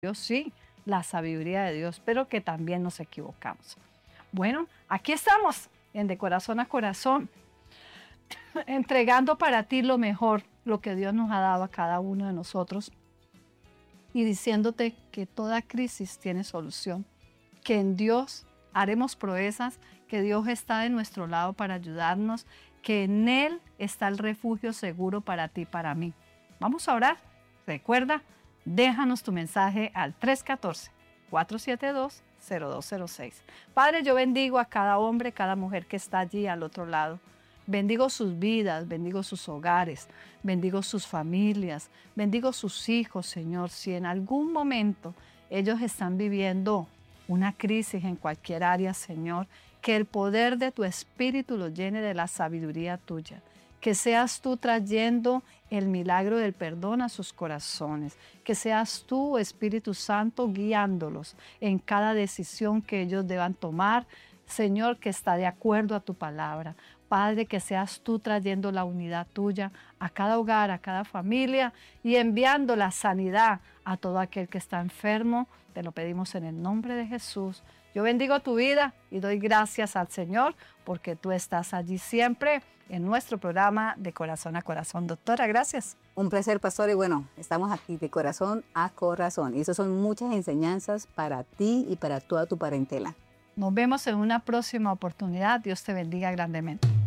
Dios, sí, la sabiduría de Dios, pero que también nos equivocamos. Bueno, aquí estamos, en De Corazón a Corazón, entregando para ti lo mejor, lo que Dios nos ha dado a cada uno de nosotros y diciéndote que toda crisis tiene solución, que en Dios haremos proezas, que Dios está de nuestro lado para ayudarnos, que en Él está el refugio seguro para ti y para mí. Vamos a orar. Recuerda, déjanos tu mensaje al 314-472-0206. Padre, yo bendigo a cada hombre, cada mujer que está allí al otro lado. Bendigo sus vidas, bendigo sus hogares, bendigo sus familias, bendigo sus hijos, Señor. Si en algún momento ellos están viviendo una crisis en cualquier área, Señor, que el poder de tu Espíritu los llene de la sabiduría tuya. Que seas tú trayendo el milagro del perdón a sus corazones. Que seas tú, Espíritu Santo, guiándolos en cada decisión que ellos deban tomar, Señor, que está de acuerdo a tu palabra. Padre, que seas tú trayendo la unidad tuya a cada hogar, a cada familia y enviando la sanidad a todo aquel que está enfermo. Te lo pedimos en el nombre de Jesús. Yo bendigo tu vida y doy gracias al Señor porque tú estás allí siempre en nuestro programa De Corazón a Corazón. Doctora, gracias. Un placer, pastor, y bueno, estamos aquí de corazón a corazón. Y eso son muchas enseñanzas para ti y para toda tu parentela. Nos vemos en una próxima oportunidad. Dios te bendiga grandemente.